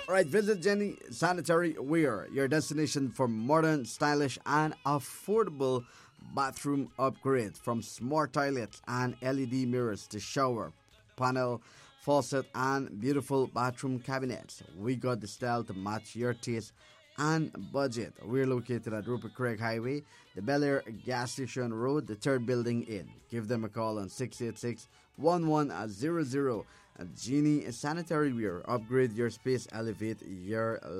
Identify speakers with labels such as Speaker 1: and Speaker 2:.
Speaker 1: Alright, visit Jenny Sanitary Wear, your destination for modern, stylish, and affordable bathroom upgrades from smart toilets and LED mirrors to shower, panel, faucet, and beautiful bathroom cabinets. We got the style to match your taste and budget. We're located at Rupert Craig Highway, the Bel Air Gas Station Road, the third building in. Give them a call on 686 1100. Genie Sanitary Wear. Upgrade your space, elevate your